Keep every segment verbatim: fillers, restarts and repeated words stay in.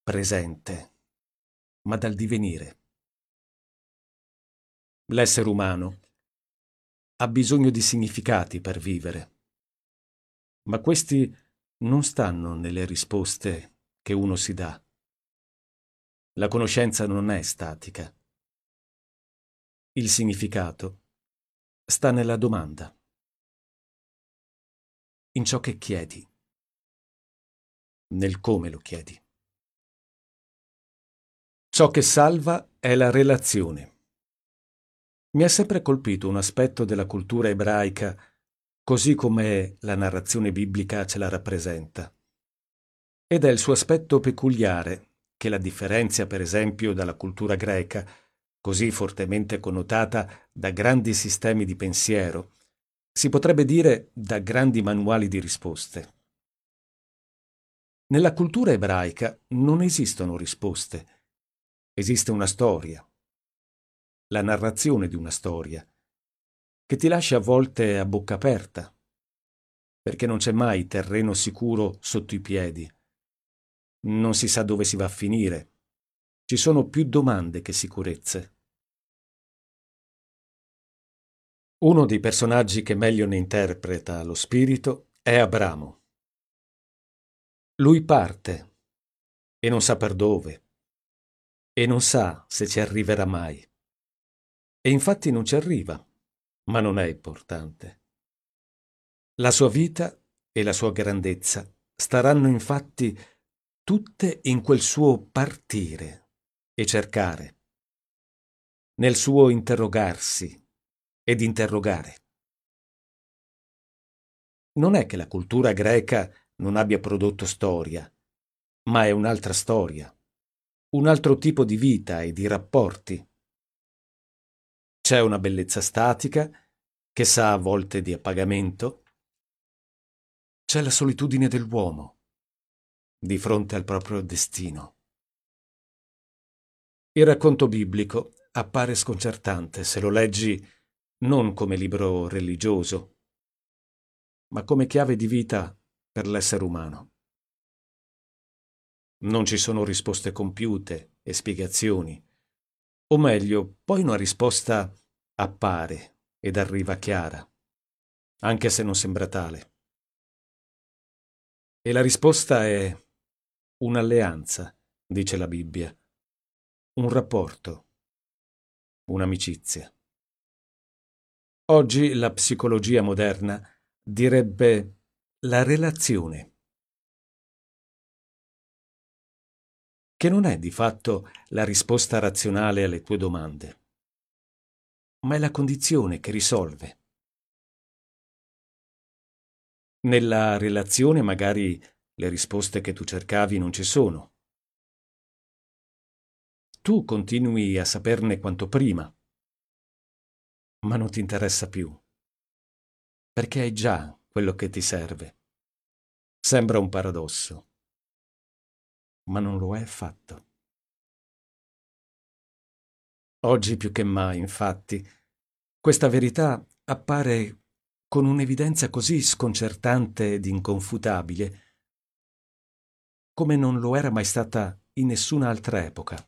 presente, ma dal divenire. L'essere umano ha bisogno di significati per vivere, ma questi non stanno nelle risposte che uno si dà. La conoscenza non è statica. Il significato sta nella domanda, in ciò che chiedi, nel come lo chiedi. Ciò che salva è la relazione. Mi ha sempre colpito un aspetto della cultura ebraica, così come la narrazione biblica ce la rappresenta. Ed è il suo aspetto peculiare, che la differenzia per esempio dalla cultura greca, così fortemente connotata da grandi sistemi di pensiero, si potrebbe dire da grandi manuali di risposte. Nella cultura ebraica non esistono risposte, esiste una storia, la narrazione di una storia, che ti lascia a volte a bocca aperta, perché non c'è mai terreno sicuro sotto i piedi. Non si sa dove si va a finire. Ci sono più domande che sicurezze. Uno dei personaggi che meglio ne interpreta lo spirito è Abramo. Lui parte e non sa per dove e non sa se ci arriverà mai. E infatti non ci arriva, ma non è importante. La sua vita e la sua grandezza staranno infatti tutte in quel suo partire e cercare, nel suo interrogarsi ed interrogare. Non è che la cultura greca non abbia prodotto storia, ma è un'altra storia, un altro tipo di vita e di rapporti. C'è una bellezza statica che sa a volte di appagamento. C'è la solitudine dell'uomo di fronte al proprio destino. Il racconto biblico appare sconcertante se lo leggi non come libro religioso, ma come chiave di vita per l'essere umano. Non ci sono risposte compiute e spiegazioni, o meglio, poi una risposta appare ed arriva chiara, anche se non sembra tale. E la risposta è un'alleanza, dice la Bibbia, un rapporto, un'amicizia. Oggi la psicologia moderna direbbe la relazione, che non è di fatto la risposta razionale alle tue domande, ma è la condizione che risolve. Nella relazione magari le risposte che tu cercavi non ci sono. Tu continui a saperne quanto prima, ma non ti interessa più, perché hai già quello che ti serve. Sembra un paradosso, ma non lo è affatto. Oggi più che mai, infatti, questa verità appare con un'evidenza così sconcertante ed inconfutabile, come non lo era mai stata in nessuna altra epoca.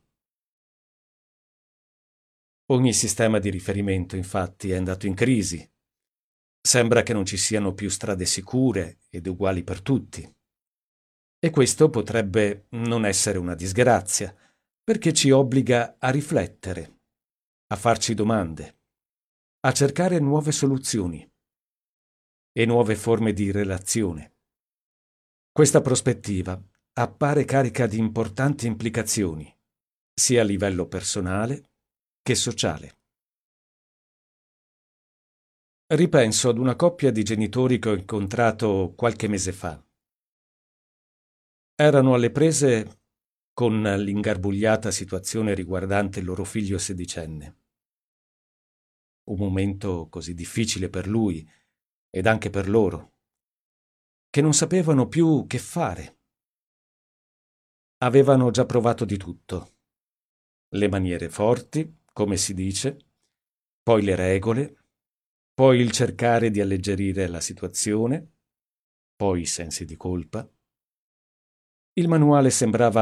Ogni sistema di riferimento, infatti, è andato in crisi. Sembra che non ci siano più strade sicure ed uguali per tutti. E questo potrebbe non essere una disgrazia, perché ci obbliga a riflettere, a farci domande, a cercare nuove soluzioni e nuove forme di relazione. Questa prospettiva appare carica di importanti implicazioni, sia a livello personale che sociale. Ripenso ad una coppia di genitori che ho incontrato qualche mese fa. Erano alle prese con l'ingarbugliata situazione riguardante il loro figlio sedicenne. Un momento così difficile per lui ed anche per loro, che non sapevano più che fare. Avevano già provato di tutto. Le maniere forti, come si dice, poi le regole, poi il cercare di alleggerire la situazione, poi i sensi di colpa. Il manuale sembrava